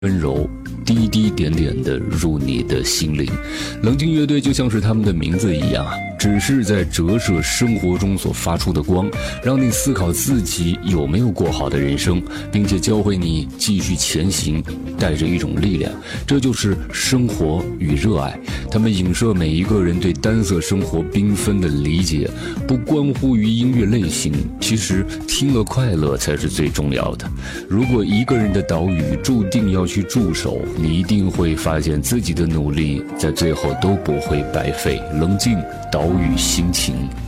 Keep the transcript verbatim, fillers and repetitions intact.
温柔滴滴点点地入你的心灵。冷静乐队就像是他们的名字一样，只是在折射生活中所发出的光，让你思考自己有没有过好的人生，并且教会你继续前行，带着一种力量，这就是生活与热爱。他们影射每一个人对单色生活缤纷的理解，不关乎于音乐类型，其实听了快乐才是最重要的。如果一个人的岛屿注定要去驻守，你一定会发现自己的努力在最后都不会白费。冷静，岛屿心情。